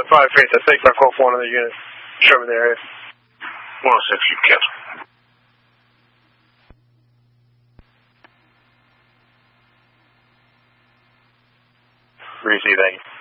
5 feet. I think my call for one of the units. Show me the area. 106, you can't. Receive, thank you.